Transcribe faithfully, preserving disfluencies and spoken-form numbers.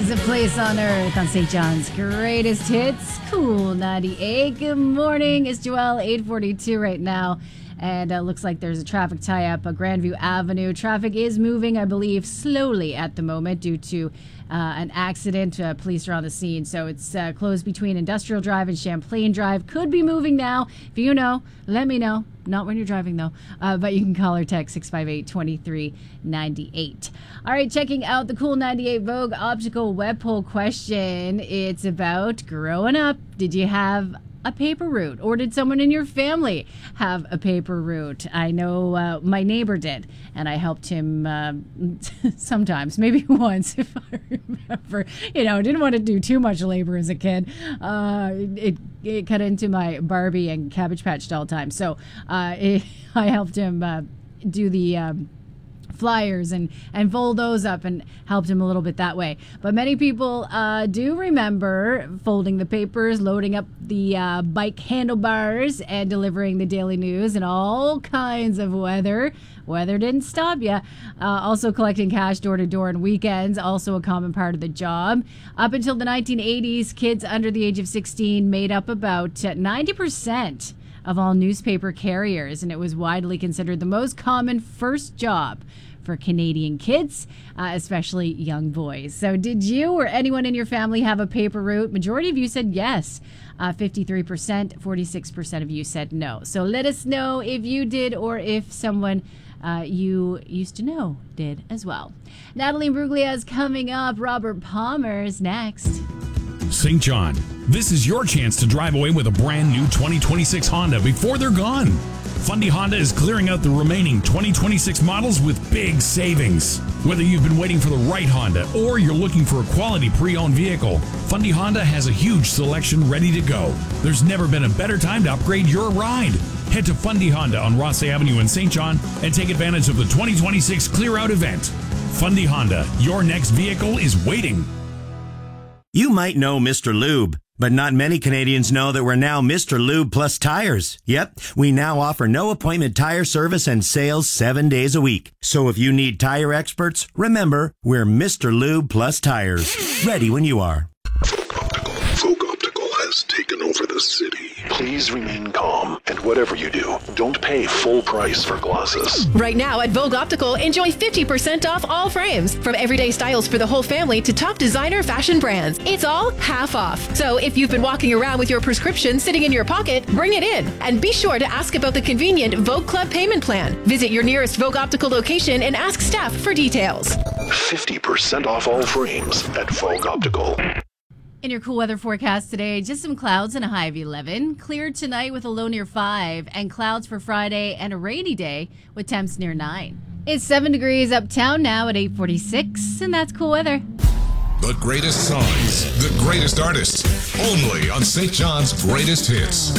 is A Place on Earth on Saint John's Greatest Hits. Cool ninety-eight. Good morning. It's Joelle, eight forty-two right now. And it uh, looks like there's a traffic tie-up at Grandview Avenue. Traffic is moving, I believe, slowly at the moment due to uh, an accident. Uh, police are on the scene. So it's uh, closed between Industrial Drive and Champlain Drive. Could be moving now. If you know, let me know. Not when you're driving, though. Uh, but you can call or text six five eight, two three nine eight. All right, checking out the Cool ninety-eight Vogue Optical Web Poll question. It's about growing up. Did you have a paper route, or did someone in your family have a paper route? I know uh, my neighbor did, and I helped him uh, sometimes, maybe once, if I remember. You know, didn't want to do too much labor as a kid. Uh, it, it cut into my Barbie and Cabbage Patch doll time, so uh, it, I helped him uh, do the Um, flyers and and fold those up and helped him a little bit that way. But many people uh, do remember folding the papers, loading up the uh, bike handlebars, and delivering the daily news in all kinds of weather. Weather didn't stop you. Uh, also collecting cash door to door on weekends, also a common part of the job. Up until the nineteen eighties, kids under the age of sixteen made up about ninety percent of all newspaper carriers, and it was widely considered the most common first job for Canadian kids, uh, especially young boys. So did you or anyone in your family have a paper route? Majority of you said yes. Uh, fifty-three percent, forty-six percent of you said no. So let us know if you did or if someone uh, you used to know did as well. Natalie Bruglia is coming up. Robert Palmer's next. Saint John, this is your chance to drive away with a brand new twenty twenty-six Honda before they're gone. Fundy Honda is clearing out the remaining twenty twenty-six models with big savings. Whether you've been waiting for the right Honda or you're looking for a quality pre-owned vehicle, Fundy Honda has a huge selection ready to go. There's never been a better time to upgrade your ride. Head to Fundy Honda on Ross Avenue in Saint John and take advantage of the twenty twenty-six Clear Out event. Fundy Honda, your next vehicle is waiting. You might know Mister Lube, but not many Canadians know that we're now Mister Lube Plus Tires. Yep, we now offer no appointment tire service and sales seven days a week. So if you need tire experts, remember, we're Mister Lube Plus Tires. Ready when you are. Vogue Optical. Vogue Optical has taken over the city. Please remain calm, and whatever you do, don't pay full price for glasses. Right now at Vogue Optical, enjoy fifty percent off all frames. From everyday styles for the whole family to top designer fashion brands. It's all half off. So if you've been walking around with your prescription sitting in your pocket, bring it in. And be sure to ask about the convenient Vogue Club payment plan. Visit your nearest Vogue Optical location and ask staff for details. fifty percent off all frames at Vogue Optical. In your cool weather forecast today, just some clouds and a high of eleven. Cleared tonight with a low near five, and clouds for Friday and a rainy day with temps near nine. It's seven degrees uptown now at eight forty-six, and that's cool weather. The greatest songs, the greatest artists, only on Saint John's Greatest Hits.